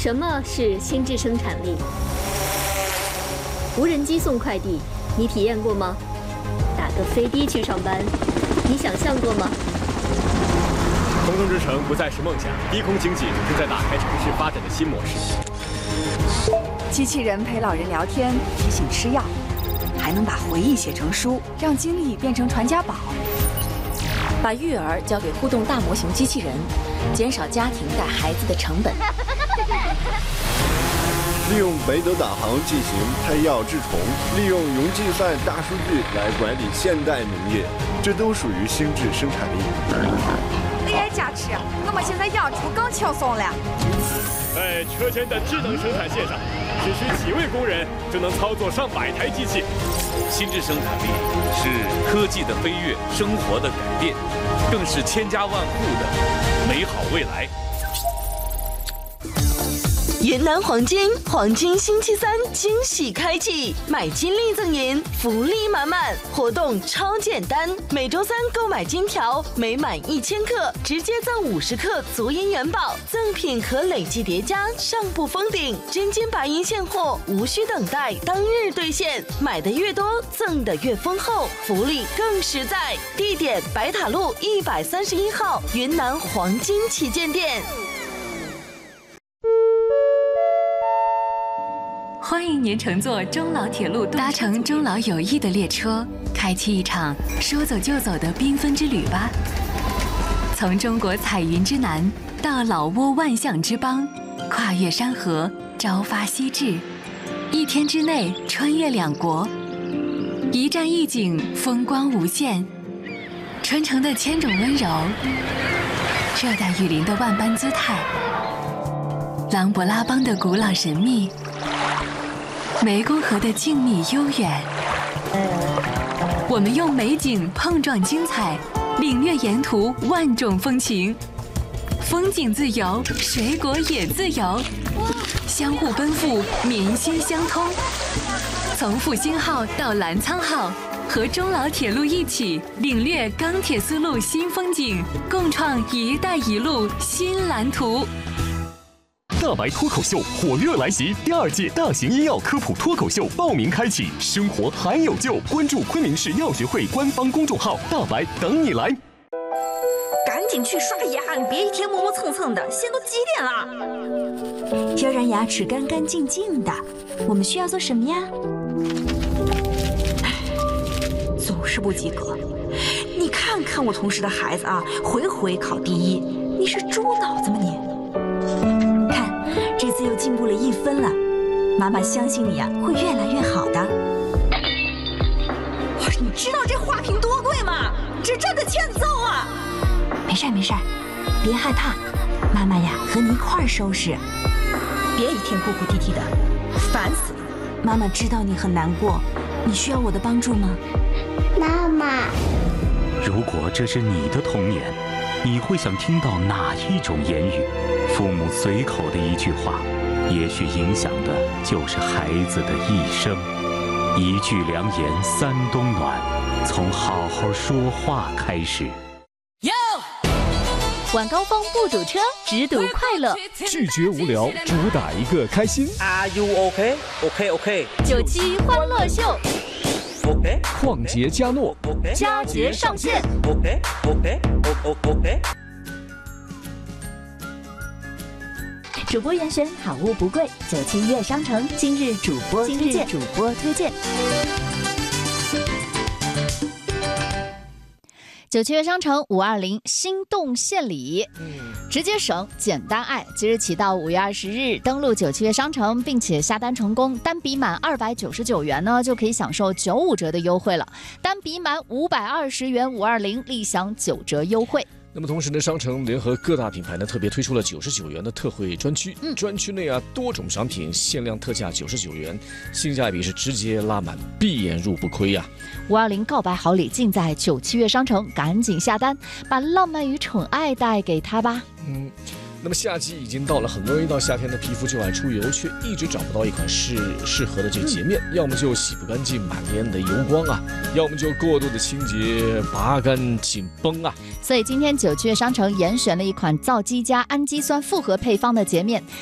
什么是心智生产力？无人机送快递，你体验过吗？打个飞的去上班，你想象过吗？ 空中之城不再是梦想，低空经济正在打开城市发展的新模式。 机器人陪老人聊天，提醒吃药，还能把回忆写成书，让经历变成传家宝。 把育儿交给互动大模型机器人，减少家庭带孩子的成本。 利用北斗导航进行拍药治虫，利用云计算大数据来管理现代农业，这都属于心智生产力。 AI 加持，我们现在养猪更轻松了。 在车间的智能生产线上，只需几位工人就能操作上百台机器。 心智生产力是科技的飞跃，生活的改变，更是千家万户的美好未来。 云南黄金星期三惊喜开启，买金立赠银，福利满满，活动超简单，每周三购买金条，每满1000克直接赠50克足银元宝，赠品可累计叠加，上不封顶，真金白银现货，无需等待，当日兑现，买的越多，赠的越丰厚，福利更实在。地点：白塔路131号云南黄金旗舰店。 欢迎您乘坐中老铁路，搭乘中老友谊的列车，开启一场说走就走的缤纷之旅吧。从中国彩云之南到老挝万象之邦，跨越山河，朝发夕至，1天之内穿越2国，一站一景，风光无限。春城的千种温柔，热带雨林的万般姿态，琅勃拉邦的古老神秘，湄公河的静谧悠远，我们用美景碰撞精彩，领略沿途万种风情。风景自由，水果也自由，相互奔赴，民心相通。从复兴号到澜沧号，和中老铁路一起领略钢铁丝路新风景，共创“一带一路”新蓝图。 大白脱口秀火热来袭，第2届大型医药科普脱口秀报名开启，生活还有救，关注昆明市药学会官方公众号，大白等你来。 赶紧去刷牙，你别一天磨磨蹭蹭的，现在都几点了？ 要让牙齿干干净净的，我们需要做什么呀？ 总是不及格。你看看我同事的孩子啊，回回考第1，你是猪脑子吗你？ 这次又进步了1分了，妈妈相信你啊，会越来越好的。 你知道这花瓶多贵吗？这真的欠揍啊！ 没事，别害怕，妈妈呀和你一块儿收拾。 别一天哭哭啼啼的，烦死了。 妈妈知道你很难过，你需要我的帮助吗？ 妈妈， 如果这是你的童年，你会想听到哪一种言语？父母随口的一句话，也许影响的就是孩子的一生。一句良言3冬暖，从好好说话开始。 晚高峰不堵车，只堵快乐。 拒绝无聊，主打一个开心。 Are you OK? OK。 97欢乐秀。 OK。 旷杰嘉诺， 佳节上线。 OK。 主播严选，好物不贵，97悦商城今日主播推荐。 97悦商城520心动献礼，直接省简单爱。即日起到5月20日，登录97悦商城，并且下单成功，单笔满299元呢，就可以享受95折的优惠了。单笔满520元520，立享9折优惠。 那么同时呢，商城联合各大品牌呢，特别推出了99元的特惠专区。专区内啊，多种商品限量特价99元，性价比是直接拉满，闭眼入不亏呀。 520告白好礼尽在97悦商城，赶紧下单，把浪漫与宠爱带给他吧。 那么夏季已经到了，很多人一到夏天的皮肤就爱出油，却一直找不到一款适合的这洁面，要么就洗不干净，满脸的油光啊，要么就过度的清洁，拔干紧绷啊。 所以今天97悦商城严选了一款皂基加氨基酸复合配方的洁面，